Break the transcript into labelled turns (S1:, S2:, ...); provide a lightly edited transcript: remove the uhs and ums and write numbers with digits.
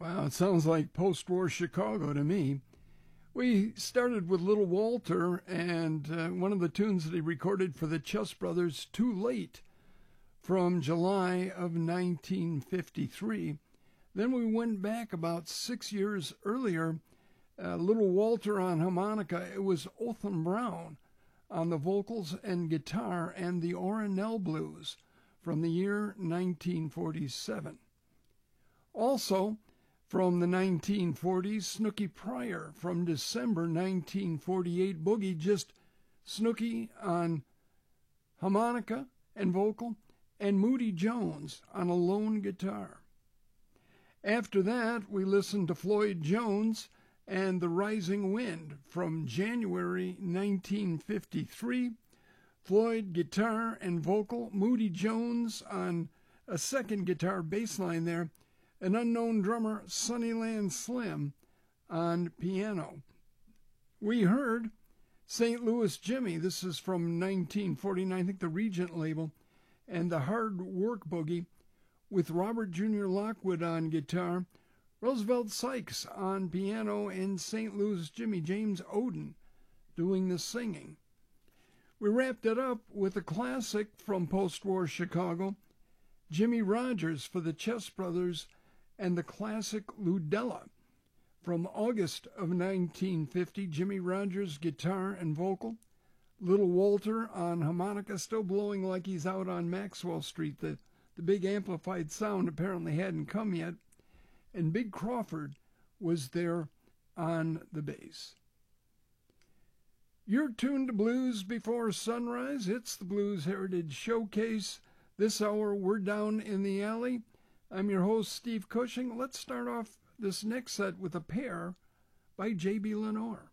S1: Wow, it sounds like post-war Chicago to me. We started with Little Walter and one of the tunes that he recorded for the Chess Brothers, Too Late, from July of 1953. Then we went back about 6 years earlier. Little Walter on harmonica, it was Otham Brown on the vocals and guitar, and the Ornell Blues from the year 1947. Also, from the 1940s, Snooky Pryor from December 1948, Boogie, just Snooky on harmonica and vocal, and Moody Jones on a lone guitar. After that, we listened to Floyd Jones and The Rising Wind from January 1953. Floyd, guitar and vocal, Moody Jones on a second guitar bass line there, an unknown drummer, Sunnyland Slim, on piano. We heard St. Louis Jimmy, this is from 1949, I think the Regent label, and the Hard Work Boogie with Robert Jr. Lockwood on guitar, Roosevelt Sykes on piano, and St. Louis Jimmy, James Oden, doing the singing. We wrapped it up with a classic from post-war Chicago, Jimmy Rogers for the Chess Brothers, and the classic Ludella from August of 1950, Jimmy Rogers guitar and vocal, Little Walter on harmonica, still blowing like he's out on Maxwell Street. The big amplified sound apparently hadn't come yet, and Big Crawford was there on the bass. You're tuned to Blues Before Sunrise. It's the Blues Heritage Showcase. This hour, we're down in the alley. I'm your host, Steve Cushing. Let's start off this next set with a pair by J.B. Lenore.